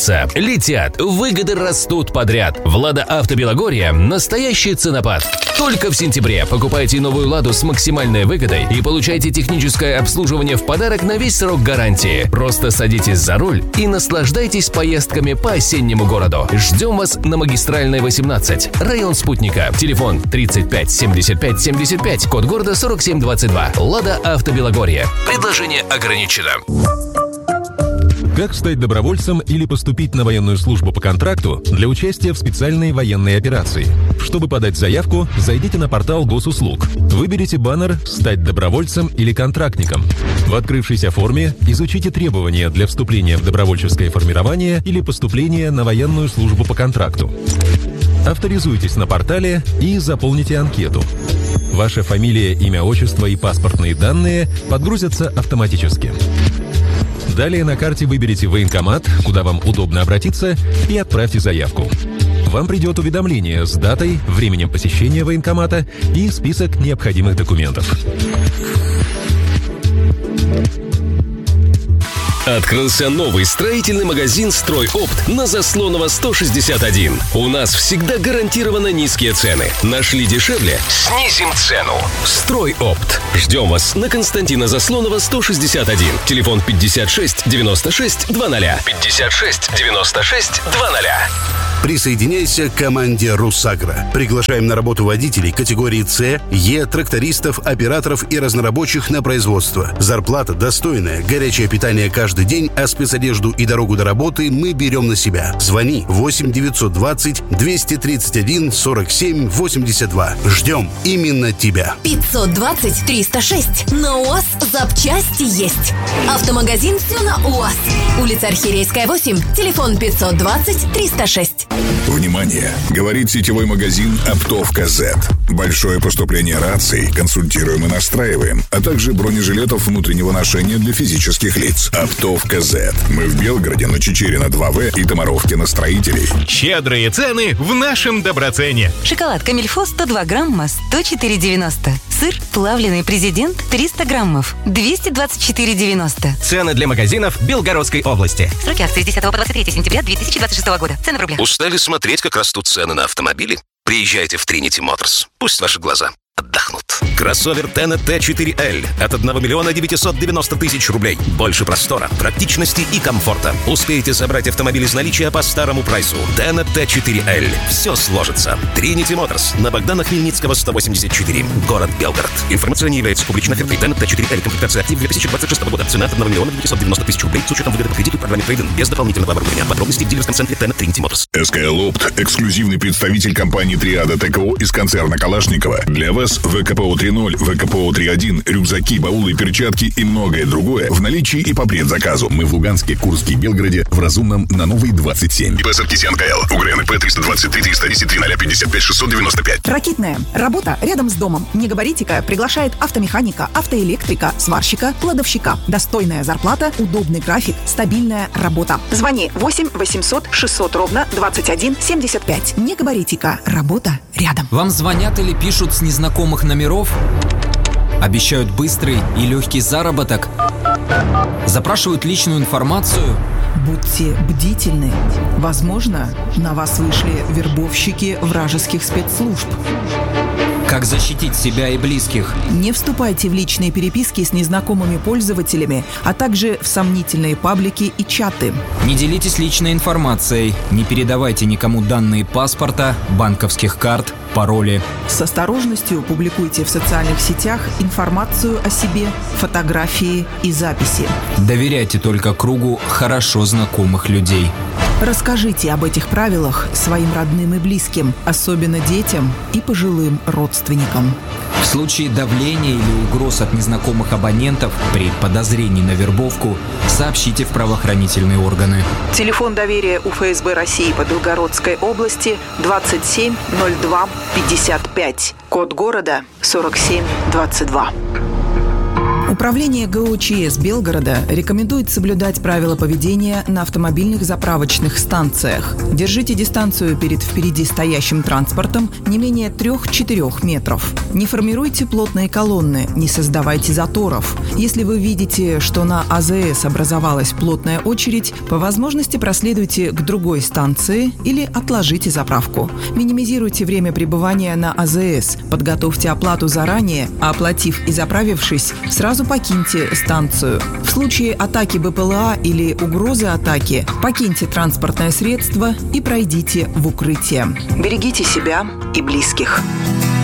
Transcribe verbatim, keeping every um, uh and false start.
Летят, выгоды растут подряд. В «Лада Авто Белогорье» настоящий ценопад. Только в сентябре покупайте новую «Ладу» с максимальной выгодой и получайте техническое обслуживание в подарок на весь срок гарантии. Просто садитесь за руль и наслаждайтесь поездками по осеннему городу. Ждем вас на Магистральной восемнадцать, район Спутника. Телефон тридцать пять семьдесят пять семьдесят пять, код города сорок семь двадцать два. «Лада Авто Белогорье». Предложение ограничено. Как стать добровольцем или поступить на военную службу по контракту для участия в специальной военной операции? Чтобы подать заявку, зайдите на портал госуслуг. Выберите баннер «Стать добровольцем или контрактником». В открывшейся форме изучите требования для вступления в добровольческое формирование или поступления на военную службу по контракту. Авторизуйтесь на портале и заполните анкету. Ваша фамилия, имя, отчество и паспортные данные подгрузятся автоматически. Далее на карте выберите военкомат, куда вам удобно обратиться, и отправьте заявку. Вам придет уведомление с датой, временем посещения военкомата и список необходимых документов. Открылся новый строительный магазин «Стройопт» на Заслонова сто шестьдесят один. У нас всегда гарантированно низкие цены. Нашли дешевле? Снизим цену. «Стройопт». Ждем вас на Константина Заслонова сто шестьдесят один. Телефон пятьдесят шесть девяносто шесть двадцать. пятьдесят шесть девяносто шесть двадцать. Присоединяйся к команде «Русагра». Приглашаем на работу водителей категории С, Е, трактористов, операторов и разнорабочих на производство. Зарплата достойная, горячее питание каждый день, а спецодежду и дорогу до работы мы берем на себя. Звони восемь девятьсот двадцать двести тридцать один сорок семь восемьдесят два. Ждем именно тебя. пятьсот двадцать триста шесть. На УАЗ запчасти есть. Автомагазин «Все на УАЗ». Улица Архиерейская, восемь. Телефон пятьсот двадцать триста шесть. Внимание! Говорит сетевой магазин «Оптовка зет». Большое поступление раций, консультируем и настраиваем, а также бронежилетов внутреннего ношения для физических лиц. «Оптовка зет». Мы в Белгороде на Чичерина два вэ и Томаровке на Строителей. Щедрые цены в нашем Доброцене. Шоколад «Камильфо» сто два грамма, сто четыре девяносто. Сыр плавленый «Президент» триста граммов, двести двадцать четыре девяносто. Цены для магазинов Белгородской области. Сроки акции с десятого по двадцать третье сентября две тысячи двадцать шестого года. Цены в рублях. Устали смотреть, как растут цены на автомобили? Приезжайте в Trinity Motors. Пусть ваши глаза отдохнут. Кроссовер Тена Т четыре Л от одного миллиона девятьсот девяносто тысяч рублей. Больше простора, практичности и комфорта. Успеете собрать автомобиль из наличия по старому прайсу. Тена Т четыре Л. Все сложится. Trinity Motors на Богдана Хмельницкого сто восемьдесят четыре. Город Белгород. Информация не является публичной офертой. Тена Т четыре Л. Комплектация актив две тысячи двадцать шестого года. Цена от одного миллиона девятьсот девяносто тысяч рублей с учетом выгоды по кредиту в программе трейд-ин без дополнительного оборудования. Подробности в дилерском центре Тена Trinity Motors. СКЛ Опт, эксклюзивный представитель компании Триада ТКО из концерна Калашникова. Для вас ВКПО три ноль, ВКПО три один, рюкзаки, баулы, перчатки и многое другое в наличии и по предзаказу. Мы в Луганске, Курске, Белгороде, в Разумном, на Новой двадцать семь. ИП Саркисян КЛ. УГРН ИП триста двадцать три триста десять три ноль пятьдесят пять шестьсот девяносто пять. Ракитная. Работа рядом с домом. Негабаритика приглашает автомеханика, автоэлектрика, сварщика, кладовщика. Достойная зарплата, удобный график, стабильная работа. Звони восемь восемьсот шестьсот ровно двадцать один семьдесят пять. Негабаритика. Работа рядом. Вам звонят или пишут с незнакомых номеров? Обещают быстрый и легкий заработок? Запрашивают личную информацию? Будьте бдительны. Возможно, на вас вышли вербовщики вражеских спецслужб. Как защитить себя и близких? Не вступайте в личные переписки с незнакомыми пользователями, а также в сомнительные паблики и чаты. Не делитесь личной информацией, не передавайте никому данные паспорта, банковских карт, пароли. С осторожностью публикуйте в социальных сетях информацию о себе, фотографии и записи. Доверяйте только кругу хорошо знакомых людей. Расскажите об этих правилах своим родным и близким, особенно детям и пожилым родственникам. В случае давления или угроз от незнакомых абонентов при подозрении на вербовку сообщите в правоохранительные органы. Телефон доверия УФСБ России по Белгородской области двадцать семь ноль два пятьдесят пять. Код города сорок семь двадцать два. Управление ГОЧС Белгорода рекомендует соблюдать правила поведения на автомобильных заправочных станциях. Держите дистанцию перед впереди стоящим транспортом не менее трех-четырех метров. Не формируйте плотные колонны, не создавайте заторов. Если вы видите, что на АЗС образовалась плотная очередь, по возможности проследуйте к другой станции или отложите заправку. Минимизируйте время пребывания на АЗС, подготовьте оплату заранее, а оплатив и заправившись, сразу покиньте станцию. В случае атаки БПЛА или угрозы атаки, покиньте транспортное средство и пройдите в укрытие. Берегите себя и близких.